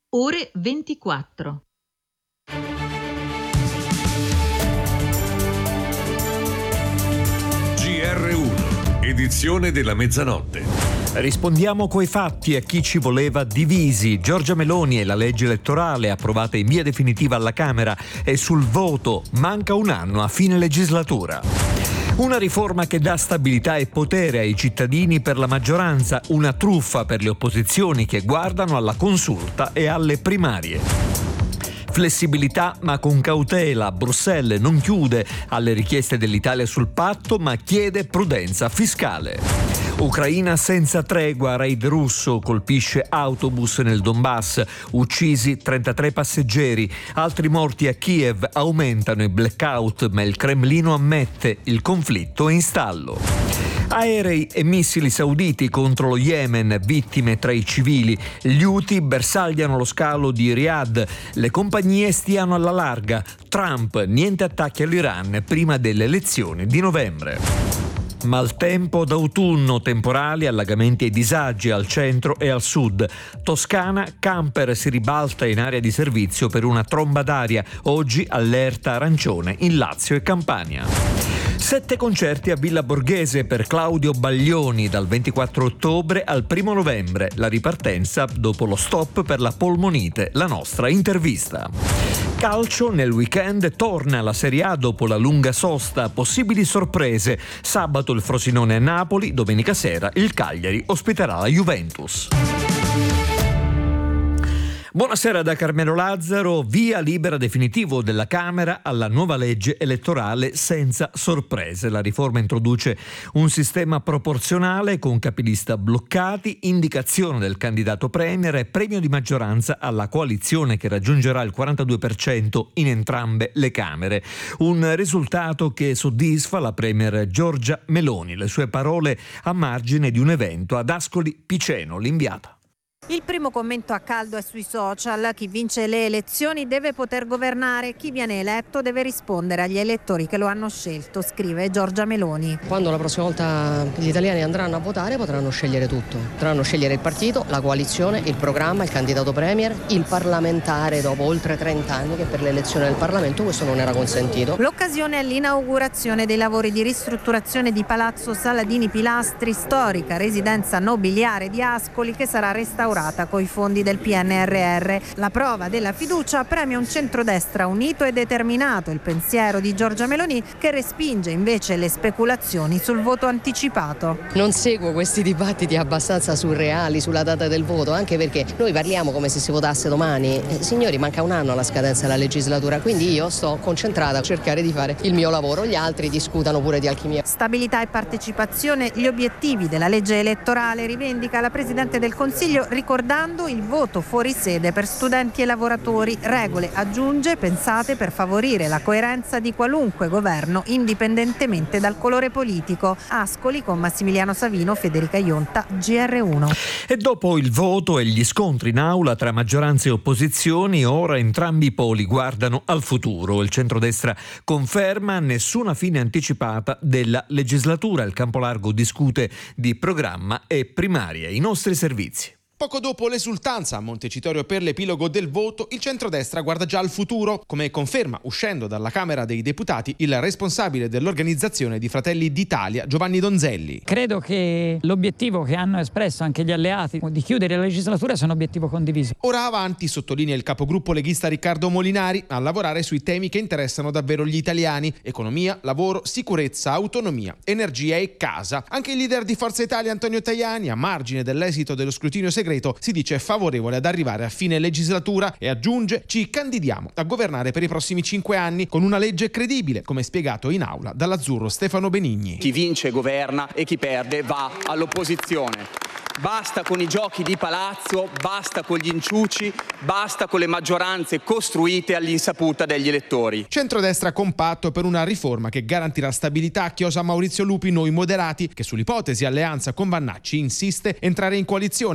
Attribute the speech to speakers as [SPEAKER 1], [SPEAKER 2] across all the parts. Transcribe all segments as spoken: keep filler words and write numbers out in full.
[SPEAKER 1] ore ventiquattro.
[SPEAKER 2] G R uno, edizione della mezzanotte.
[SPEAKER 3] Rispondiamo coi fatti a chi ci voleva divisi. Giorgia Meloni e la legge elettorale approvata in via definitiva alla Camera e sul voto manca un anno a fine legislatura. Una riforma che dà stabilità e potere ai cittadini per la maggioranza, una truffa per le opposizioni che guardano alla consulta e alle primarie. Flessibilità ma con cautela. Bruxelles non chiude alle richieste dell'Italia sul patto ma chiede prudenza fiscale. Ucraina senza tregua, raid russo colpisce autobus nel Donbass, uccisi trentatré passeggeri, altri morti a Kiev, aumentano i blackout ma il Cremlino ammette il conflitto è in stallo. Aerei e missili sauditi contro lo Yemen, vittime tra i civili. Gli Houthi bersagliano lo scalo di Riyadh, le compagnie stiano alla larga. Trump, niente attacchi all'Iran prima delle elezioni di novembre. Maltempo d'autunno, temporali, allagamenti e disagi al centro e al sud. Toscana, camper si ribalta in area di servizio per una tromba d'aria. Oggi allerta arancione in Lazio e Campania. Sette concerti a Villa Borghese per Claudio Baglioni dal ventiquattro ottobre al primo novembre. La ripartenza dopo lo stop per la polmonite. La nostra intervista. Calcio, nel weekend torna la Serie A dopo la lunga sosta. Possibili sorprese. Sabato il Frosinone a Napoli, domenica sera il Cagliari ospiterà la Juventus. Buonasera da Carmelo Lazzaro, via libera definitivo della Camera alla nuova legge elettorale senza sorprese. La riforma introduce un sistema proporzionale con capilista bloccati, indicazione del candidato premier e premio di maggioranza alla coalizione che raggiungerà il quarantadue per cento in entrambe le Camere. Un risultato che soddisfa la premier Giorgia Meloni. Le sue parole a margine di un evento ad Ascoli Piceno, l'inviata.
[SPEAKER 4] Il primo commento a caldo è sui social. Chi vince le elezioni deve poter governare, chi viene eletto deve rispondere agli elettori che lo hanno scelto, scrive Giorgia Meloni.
[SPEAKER 5] Quando la prossima volta gli italiani andranno a votare potranno scegliere tutto. Potranno scegliere il partito, la coalizione, il programma, il candidato premier, il parlamentare dopo oltre trenta anni che per l'elezione del Parlamento questo non era consentito.
[SPEAKER 4] L'occasione è l'inaugurazione dei lavori di ristrutturazione di Palazzo Saladini Pilastri, storica residenza nobiliare di Ascoli che sarà restaurata coi fondi del P N R R. La prova della fiducia premia un centrodestra unito e determinato, il pensiero di Giorgia Meloni che respinge invece le speculazioni sul voto anticipato.
[SPEAKER 5] Non seguo questi dibattiti abbastanza surreali sulla data del voto, anche perché noi parliamo come se si votasse domani. Eh, signori, manca un anno alla scadenza della legislatura, quindi io sto concentrata a cercare di fare il mio lavoro, gli altri discutano pure di alchimia.
[SPEAKER 4] Stabilità e partecipazione, gli obiettivi della legge elettorale, rivendica la Presidente del Consiglio ricordando il voto fuori sede per studenti e lavoratori, regole, aggiunge, pensate per favorire la coerenza di qualunque governo indipendentemente dal colore politico. Ascoli con Massimiliano Savino, Federica Ionta, G R uno.
[SPEAKER 3] E dopo il voto e gli scontri in aula tra maggioranza e opposizioni, ora entrambi i poli guardano al futuro. Il centrodestra conferma nessuna fine anticipata della legislatura. Il Campolargo discute di programma e primarie. I nostri servizi.
[SPEAKER 6] Poco dopo l'esultanza a Montecitorio per l'epilogo del voto, il centrodestra guarda già al futuro, come conferma uscendo dalla Camera dei Deputati il responsabile dell'organizzazione di Fratelli d'Italia, Giovanni Donzelli.
[SPEAKER 7] Credo che l'obiettivo che hanno espresso anche gli alleati di chiudere la legislatura sia un obiettivo condiviso.
[SPEAKER 6] Ora avanti, sottolinea il capogruppo leghista Riccardo Molinari, a lavorare sui temi che interessano davvero gli italiani: economia, lavoro, sicurezza, autonomia, energia e casa. Anche il leader di Forza Italia Antonio Tajani, a margine dell'esito dello scrutinio segreto, si dice favorevole ad arrivare a fine legislatura e aggiunge: ci candidiamo a governare per i prossimi cinque anni con una legge credibile, come spiegato in aula dall'azzurro Stefano Benigni.
[SPEAKER 8] Chi vince governa e chi perde va all'opposizione. Basta con i giochi di palazzo, basta con gli inciuci, basta con le maggioranze costruite all'insaputa degli elettori.
[SPEAKER 6] Centrodestra compatto per una riforma che garantirà stabilità, chiosa Maurizio Lupi, noi moderati, che sull'ipotesi alleanza con Vannacci insiste entrare in coalizione. Ne ho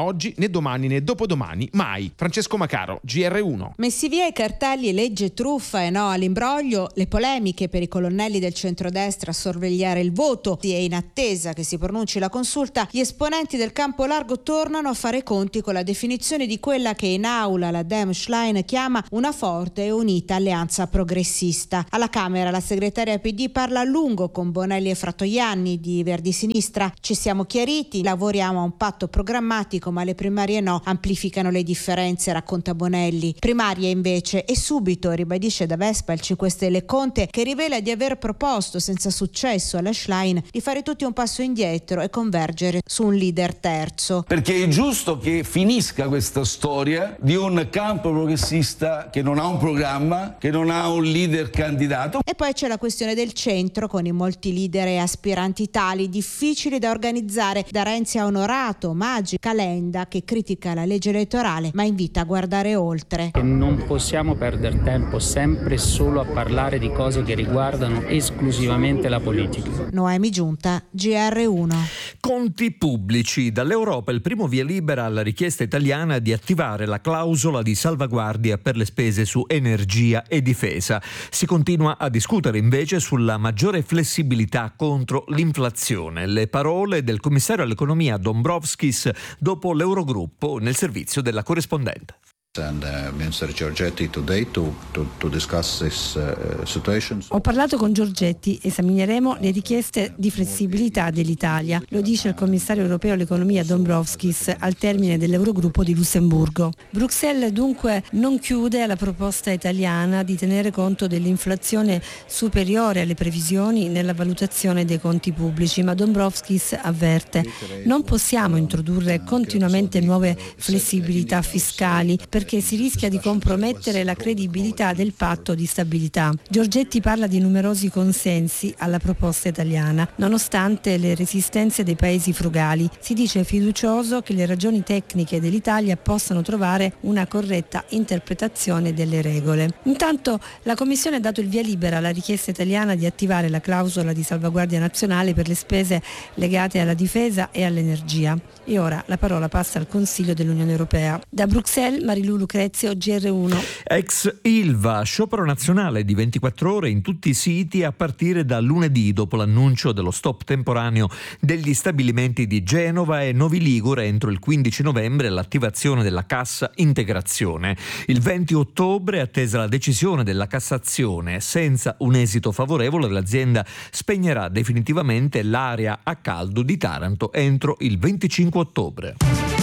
[SPEAKER 6] oggi, né domani né dopodomani, mai. Francesco Macaro, G R uno.
[SPEAKER 9] Messi via i cartelli legge truffa e no all'imbroglio, le polemiche per i colonnelli del centrodestra a sorvegliare il voto e in attesa che si pronunci la consulta, gli esponenti del campo largo tornano a fare conti con la definizione di quella che in aula la Dem Schlein chiama una forte e unita alleanza progressista. Alla Camera la segretaria P D parla a lungo con Bonelli e Fratoianni di Verdi Sinistra. Ci siamo chiariti, lavoriamo a un patto programmatico, ma le primarie no amplificano le differenze, racconta Bonelli. Primarie invece e subito, ribadisce da Vespa il cinque Stelle Conte, che rivela di aver proposto senza successo alla Schlein di fare tutti un passo indietro e convergere su un leader terzo.
[SPEAKER 10] Perché è giusto che finisca questa storia di un campo progressista che non ha un programma, che non ha un leader candidato.
[SPEAKER 9] E poi c'è la questione del centro, con i molti leader e aspiranti tali, difficili da organizzare, da Renzi a Onorato, Maggi, Calenda, che critica la legge elettorale ma invita a guardare oltre.
[SPEAKER 11] E non possiamo perdere tempo sempre solo a parlare di cose che riguardano esclusivamente la politica.
[SPEAKER 9] Noemi Giunta, G R uno.
[SPEAKER 3] Conti pubblici. Dall'Europa il primo via libera alla richiesta italiana di attivare la clausola di salvaguardia per le spese su energia e difesa. Si continua a discutere invece sulla maggiore flessibilità contro l'inflazione. Le parole del commissario all'economia Dombrovskis dopo l'Eurogruppo nel servizio della corrispondente.
[SPEAKER 12] And, uh, Minister Giorgetti today to, to, to discuss this uh, situation.
[SPEAKER 13] Ho parlato con Giorgetti, esamineremo le richieste di flessibilità dell'Italia, lo dice il commissario europeo all'economia Dombrovskis al termine dell'Eurogruppo di Lussemburgo. Bruxelles dunque non chiude alla proposta italiana di tenere conto dell'inflazione superiore alle previsioni nella valutazione dei conti pubblici, ma Dombrovskis avverte: non possiamo introdurre continuamente nuove flessibilità fiscali perché si rischia di compromettere la credibilità del patto di stabilità. Giorgetti parla di numerosi consensi alla proposta italiana, nonostante le resistenze dei paesi frugali. Si dice fiducioso che le ragioni tecniche dell'Italia possano trovare una corretta interpretazione delle regole. Intanto la Commissione ha dato il via libera alla richiesta italiana di attivare la clausola di salvaguardia nazionale per le spese legate alla difesa e all'energia. E ora la parola passa al Consiglio dell'Unione Europea. Da Bruxelles, Marilu Lucrezio, G R uno.
[SPEAKER 3] Ex Ilva, sciopero nazionale di ventiquattro ore in tutti i siti a partire da lunedì, dopo l'annuncio dello stop temporaneo degli stabilimenti di Genova e Novi Ligure entro il quindici novembre e l'attivazione della cassa integrazione. Il venti ottobre è attesa la decisione della Cassazione. Senza un esito favorevole l'azienda spegnerà definitivamente l'area a caldo di Taranto entro il venticinque ottobre.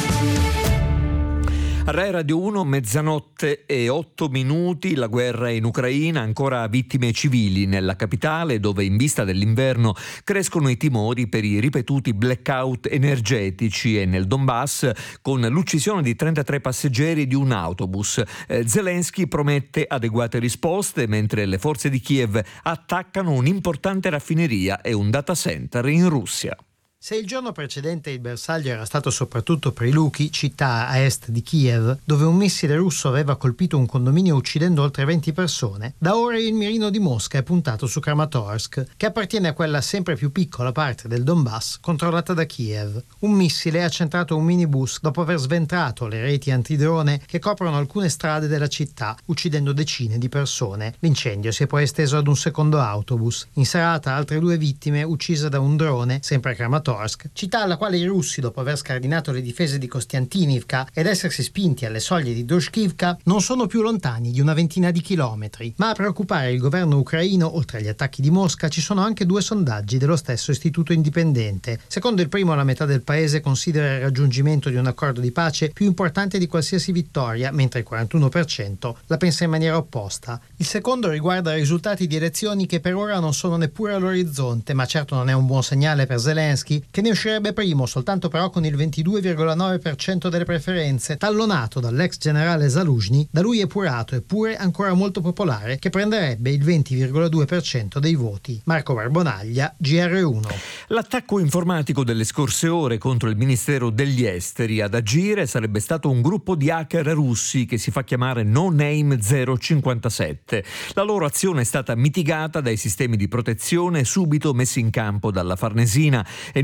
[SPEAKER 3] Rai Radio uno, mezzanotte e otto minuti, la guerra in Ucraina, ancora vittime civili nella capitale, dove in vista dell'inverno crescono i timori per i ripetuti blackout energetici, e nel Donbass con l'uccisione di trentatré passeggeri di un autobus. Eh, Zelensky promette adeguate risposte, mentre le forze di Kiev attaccano un'importante raffineria e un data center in Russia.
[SPEAKER 14] Se il giorno precedente il bersaglio era stato soprattutto Prilukhi, città a est di Kiev, dove un missile russo aveva colpito un condominio uccidendo oltre venti persone, da ora il mirino di Mosca è puntato su Kramatorsk, che appartiene a quella sempre più piccola parte del Donbass controllata da Kiev. Un missile ha centrato un minibus dopo aver sventrato le reti antidrone che coprono alcune strade della città, uccidendo decine di persone. L'incendio si è poi esteso ad un secondo autobus. In serata altre due vittime uccise da un drone, sempre a Kramatorsk, città alla quale i russi, dopo aver scardinato le difese di Kostiantinivka ed essersi spinti alle soglie di Družkivka, non sono più lontani di una ventina di chilometri. Ma a preoccupare il governo ucraino, oltre agli attacchi di Mosca, ci sono anche due sondaggi dello stesso istituto indipendente. Secondo il primo, la metà del paese considera il raggiungimento di un accordo di pace più importante di qualsiasi vittoria, mentre il quarantuno per cento la pensa in maniera opposta. Il secondo riguarda risultati di elezioni che per ora non sono neppure all'orizzonte, ma certo non è un buon segnale per Zelensky, che ne uscirebbe primo, soltanto però con il ventidue virgola nove per cento delle preferenze, tallonato dall'ex generale Zaluzhny, da lui epurato eppure ancora molto popolare, che prenderebbe il venti virgola due per cento dei voti. Marco Barbonaglia, G R uno.
[SPEAKER 3] L'attacco informatico delle scorse ore contro il Ministero degli Esteri. Ad agire sarebbe stato un gruppo di hacker russi che si fa chiamare No Name zero cinquantasette. La loro azione è stata mitigata dai sistemi di protezione subito messi in campo dalla Farnesina, e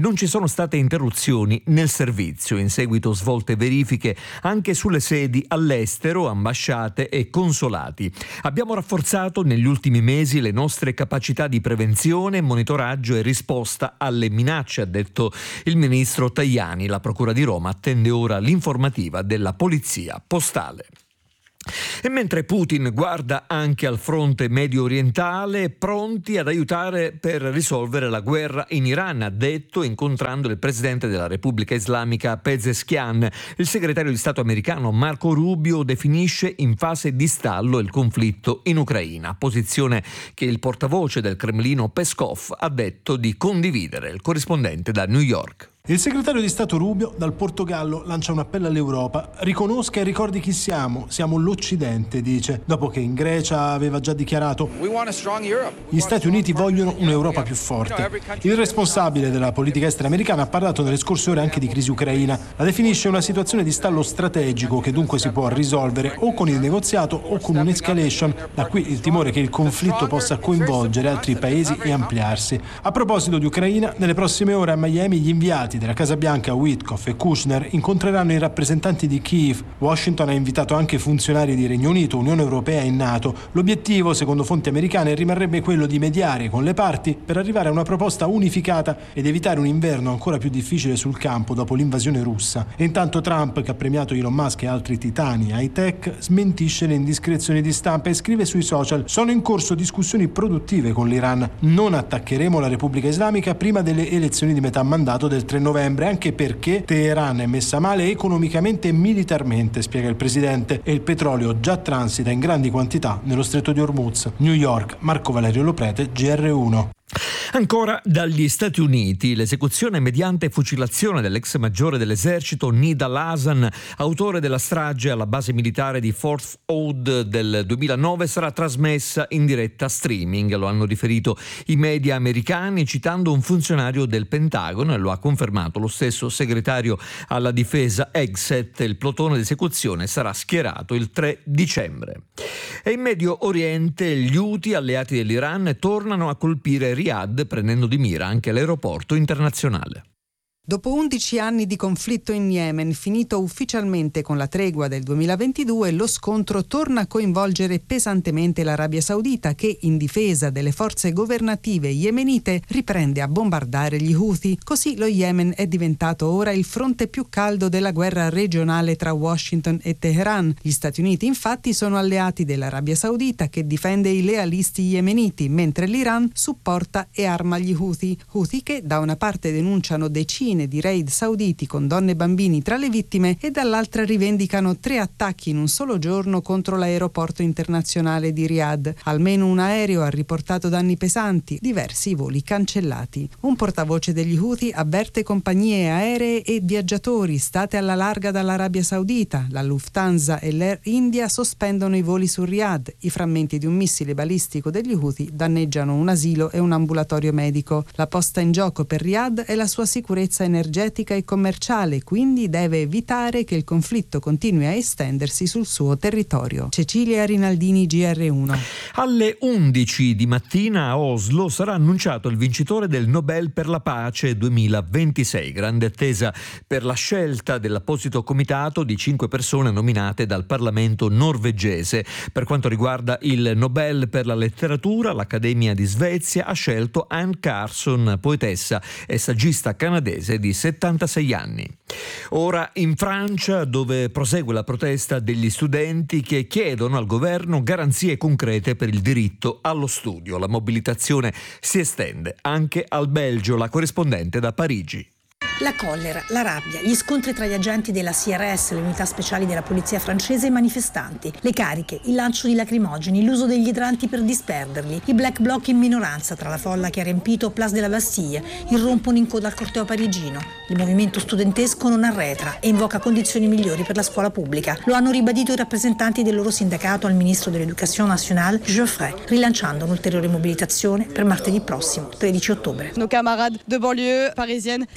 [SPEAKER 3] non ci sono state interruzioni nel servizio. In seguito svolte verifiche anche sulle sedi all'estero, ambasciate e consolati. Abbiamo rafforzato negli ultimi mesi le nostre capacità di prevenzione, monitoraggio e risposta alle minacce, ha detto il ministro Tajani. La Procura di Roma attende ora l'informativa della Polizia Postale. E mentre Putin guarda anche al fronte medio orientale, pronti ad aiutare per risolvere la guerra in Iran, ha detto incontrando il presidente della Repubblica Islamica Pezeshkian. Il segretario di Stato americano Marco Rubio definisce in fase di stallo il conflitto in Ucraina, posizione che il portavoce del Cremlino Peskov ha detto di condividere. Il corrispondente da New York.
[SPEAKER 15] Il segretario di Stato Rubio dal Portogallo lancia un appello all'Europa: riconosca e ricordi chi siamo, siamo l'Occidente, dice, dopo che in Grecia aveva già dichiarato: gli Stati Uniti vogliono un'Europa più forte. Il responsabile della politica estera americana ha parlato nelle scorse ore anche di crisi ucraina, la definisce una situazione di stallo strategico che dunque si può risolvere o con il negoziato o con un'escalation, da qui il timore che il conflitto possa coinvolgere altri paesi e ampliarsi. A proposito di Ucraina, nelle prossime ore a Miami gli inviati della Casa Bianca Witkoff e Kushner incontreranno i rappresentanti di Kiev. Washington ha invitato anche funzionari di Regno Unito, Unione Europea e NATO. L'obiettivo, secondo fonti americane, rimarrebbe quello di mediare con le parti per arrivare a una proposta unificata ed evitare un inverno ancora più difficile sul campo dopo l'invasione russa. E intanto Trump, che ha premiato Elon Musk e altri titani high tech, smentisce le indiscrezioni di stampa e scrive sui social: sono in corso discussioni produttive con l'Iran, non attaccheremo la Repubblica Islamica prima delle elezioni di metà mandato del tre novembre, anche perché Teheran è messa male economicamente e militarmente, spiega il presidente, e il petrolio già transita in grandi quantità nello stretto di Hormuz. New York, Marco Valerio Loprete, G R uno.
[SPEAKER 3] Ancora dagli Stati Uniti, l'esecuzione mediante fucilazione dell'ex maggiore dell'esercito Nidal Hasan, autore della strage alla base militare di Fort Hood del duemilanove, sarà trasmessa in diretta streaming. Lo hanno riferito i media americani citando un funzionario del Pentagono, e lo ha confermato lo stesso segretario alla difesa Hegseth. Il plotone d'esecuzione sarà schierato il tre dicembre. E in Medio Oriente gli Houthi, alleati dell'Iran, tornano a colpire Riyadh, prendendo di mira anche l'aeroporto internazionale.
[SPEAKER 16] Dopo undici anni di conflitto in Yemen, finito ufficialmente con la tregua del duemilaventidue, lo scontro torna a coinvolgere pesantemente l'Arabia Saudita, che, in difesa delle forze governative yemenite, riprende a bombardare gli Houthi. Così lo Yemen è diventato ora il fronte più caldo della guerra regionale tra Washington e Teheran. Gli Stati Uniti, infatti, sono alleati dell'Arabia Saudita, che difende i lealisti yemeniti, mentre l'Iran supporta e arma gli Houthi. Houthi che da una parte denunciano decine di raid sauditi con donne e bambini tra le vittime e dall'altra rivendicano tre attacchi in un solo giorno contro l'aeroporto internazionale di Riyadh. Almeno un aereo ha riportato danni pesanti, diversi voli cancellati. Un portavoce degli Houthi avverte compagnie aeree e viaggiatori: state alla larga dall'Arabia Saudita. La Lufthansa e l'Air India sospendono i voli su Riyadh. I frammenti di un missile balistico degli Houthi danneggiano un asilo e un ambulatorio medico. La posta in gioco per Riyadh è la sua sicurezza energetica e commerciale, quindi deve evitare che il conflitto continui a estendersi sul suo territorio. Cecilia Rinaldini, G R uno.
[SPEAKER 3] Alle undici di mattina a Oslo sarà annunciato il vincitore del Nobel per la pace duemilaventisei. Grande attesa per la scelta dell'apposito comitato di cinque persone nominate dal Parlamento norvegese. Per quanto riguarda il Nobel per la letteratura, l'Accademia di Svezia ha scelto Anne Carson, poetessa e saggista canadese di settantasei anni. Ora in Francia, dove prosegue la protesta degli studenti che chiedono al governo garanzie concrete per il diritto allo studio. La mobilitazione si estende anche al Belgio. La corrispondente da Parigi.
[SPEAKER 17] La collera, la rabbia, gli scontri tra gli agenti della C R S, le unità speciali della polizia francese, e i manifestanti, le cariche, il lancio di lacrimogeni, l'uso degli idranti per disperderli, i black bloc in minoranza tra la folla che ha riempito Place de la Bastille, irrompono in coda al corteo parigino. Il movimento studentesco non arretra e invoca condizioni migliori per la scuola pubblica. Lo hanno ribadito i rappresentanti del loro sindacato al ministro dell'Education nationale, Geoffrey, rilanciando un'ulteriore mobilitazione per martedì prossimo, tredici ottobre.
[SPEAKER 18] Nos camarades de banlieue parisienne.
[SPEAKER 17] Siamo qui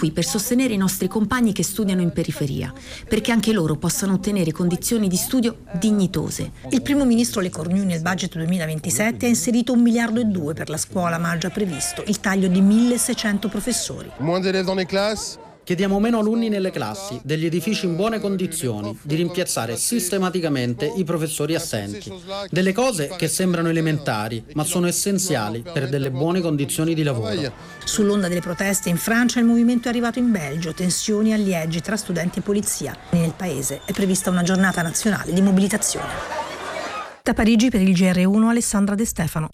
[SPEAKER 18] qui per sostenere i nostri compagni che studiano in periferia, perché anche loro possano ottenere condizioni di studio dignitose.
[SPEAKER 17] Il primo ministro Le Cornu nel budget duemilaventisette ha inserito un miliardo e due per la scuola, ma ha già previsto il taglio di milleseicento professori.
[SPEAKER 19] Moins d'élèves dans les classes.
[SPEAKER 20] Chiediamo meno alunni nelle classi, degli edifici in buone condizioni, di rimpiazzare sistematicamente i professori assenti. Delle cose che sembrano elementari, ma sono essenziali per delle buone condizioni di lavoro.
[SPEAKER 17] Sull'onda delle proteste in Francia il movimento è arrivato in Belgio, tensioni e alliegi tra studenti e polizia. Nel paese è prevista una giornata nazionale di mobilitazione. Da Parigi per il G R uno Alessandra De Stefano.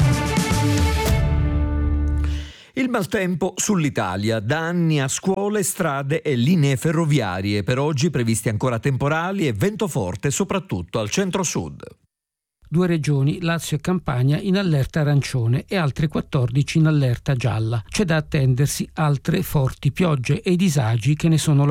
[SPEAKER 3] Il maltempo sull'Italia, da anni a scuole, strade e linee ferroviarie, per oggi previsti ancora temporali e vento forte soprattutto al centro-sud.
[SPEAKER 21] Due regioni, Lazio e Campania, in allerta arancione e altre quattordici in allerta gialla. C'è da attendersi altre forti piogge e i disagi che ne sono la